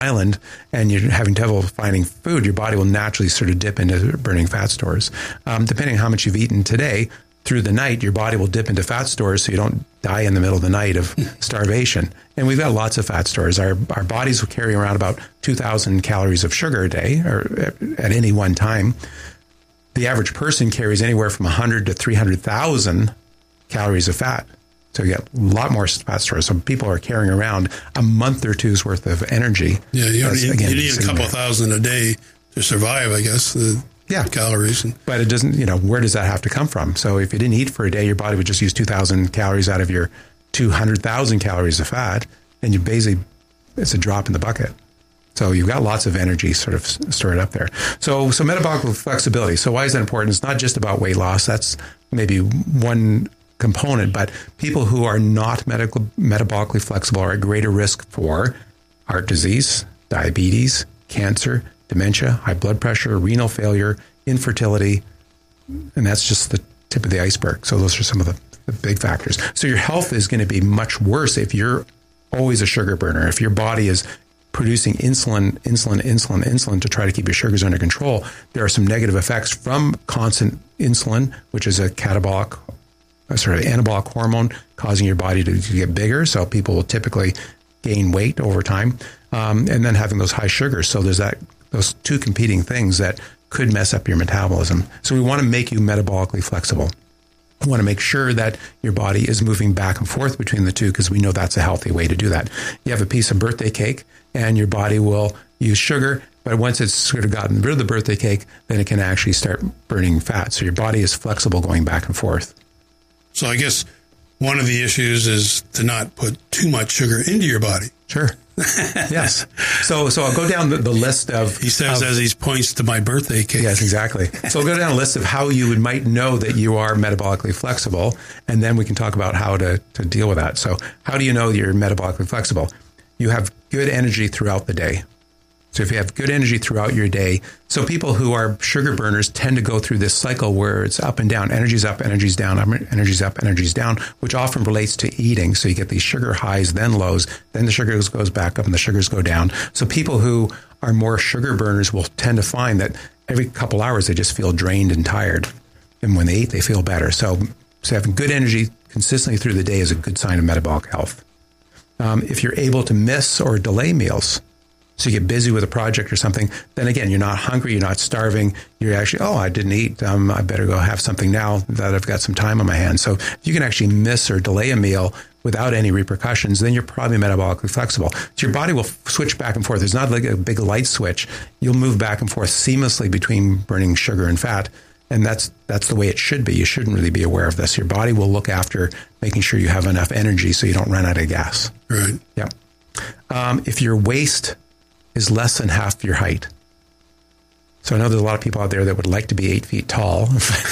island and you're having trouble finding food, your body will naturally sort of dip into burning fat stores. Depending on how much you've eaten today, through the night, your body will dip into fat stores so you don't die in the middle of the night of starvation. And we've got lots of fat stores. Our bodies will carry around about 2,000 calories of sugar a day or at any one time. The average person carries anywhere from 100 to 300,000 calories of fat. So you get a lot more fat stores. So people are carrying around a month or two's worth of energy. Yeah, you need a couple thousand a day to survive, I guess. Calories. But it doesn't, where does that have to come from? So if you didn't eat for a day, your body would just use 2,000 calories out of your 200,000 calories of fat. And you basically, it's a drop in the bucket. So you've got lots of energy sort of stored up there. So metabolic flexibility. So why is that important? It's not just about weight loss. That's maybe one component, but people who are not metabolically flexible are at greater risk for heart disease, diabetes, cancer, dementia, high blood pressure, renal failure, infertility, and that's just the tip of the iceberg. So those are some of the big factors. So your health is going to be much worse if you're always a sugar burner. If your body is producing insulin to try to keep your sugars under control, there are some negative effects from constant insulin, which is a anabolic hormone causing your body to get bigger. So people will typically gain weight over time, and then having those high sugars. So there's those two competing things that could mess up your metabolism. So we want to make you metabolically flexible. We want to make sure that your body is moving back and forth between the two because we know that's a healthy way to do that. You have a piece of birthday cake and your body will use sugar, but once it's sort of gotten rid of the birthday cake, then it can actually start burning fat. So your body is flexible going back and forth. So I guess one of the issues is to not put too much sugar into your body. Sure. Yes. So I'll go down the list of... He says as he points to my birthday cake. Yes, exactly. So I'll go down a list of how you might know that you are metabolically flexible, and then we can talk about how to deal with that. So how do you know you're metabolically flexible? You have good energy throughout the day. So if you have good energy throughout your day, so people who are sugar burners tend to go through this cycle where it's up and down, energy's up, energy's down, energy's up, energy's down, which often relates to eating. So you get these sugar highs, then lows, then the sugars goes back up and the sugars go down. So people who are more sugar burners will tend to find that every couple hours they just feel drained and tired. And when they eat, they feel better. So having good energy consistently through the day is a good sign of metabolic health. If you're able to miss or delay meals, so you get busy with a project or something, then again, you're not hungry, you're not starving, you're actually, I didn't eat, I better go have something now that I've got some time on my hands. So if you can actually miss or delay a meal without any repercussions, then you're probably metabolically flexible. So your body will switch back and forth. There's not like a big light switch. You'll move back and forth seamlessly between burning sugar and fat. And that's the way it should be. You shouldn't really be aware of this. Your body will look after making sure you have enough energy so you don't run out of gas. Right. Yeah. If your waist is less than half your height. So I know there's a lot of people out there that would like to be 8 feet tall,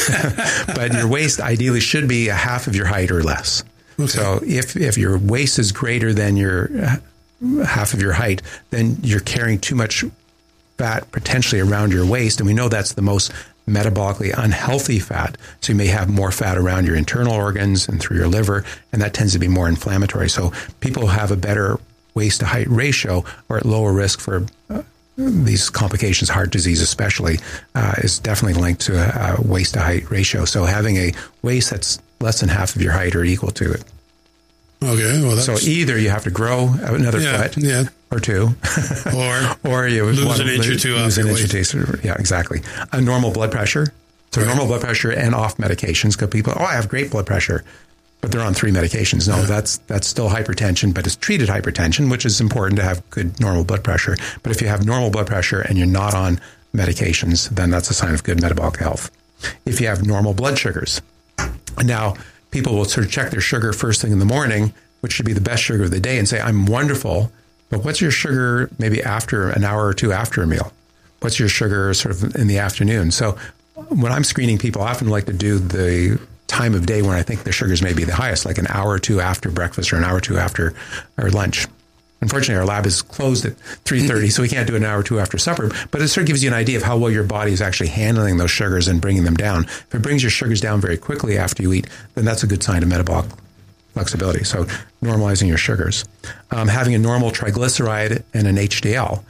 but your waist ideally should be a half of your height or less. Okay. So if your waist is greater than your half of your height, then you're carrying too much fat potentially around your waist. And we know that's the most metabolically unhealthy fat. So you may have more fat around your internal organs and through your liver, and that tends to be more inflammatory. So people who have a better waist to height ratio are at lower risk for these complications. Heart disease especially is definitely linked to a waist to height ratio. So having a waist that's less than half of your height or equal to it. Okay. Well, so either you have to grow another foot or two, or you lose an inch or two off your waist. Yeah, exactly. A normal blood pressure. So normal blood pressure and off medications, because people, I have great blood pressure, but they're on 3 medications. No, that's still hypertension, but it's treated hypertension, which is important to have good normal blood pressure. But if you have normal blood pressure and you're not on medications, then that's a sign of good metabolic health. If you have normal blood sugars, now people will sort of check their sugar first thing in the morning, which should be the best sugar of the day, and say, I'm wonderful, but what's your sugar maybe after an hour or two after a meal? What's your sugar sort of in the afternoon? So when I'm screening people, I often like to do the time of day when I think the sugars may be the highest, like an hour or two after breakfast or an hour or two after our lunch. Unfortunately, our lab is closed at 3:30, so we can't do an hour or two after supper, but it sort of gives you an idea of how well your body is actually handling those sugars and bringing them down. If it brings your sugars down very quickly after you eat, then that's a good sign of metabolic flexibility. So normalizing your sugars. Having a normal triglyceride and an HDL.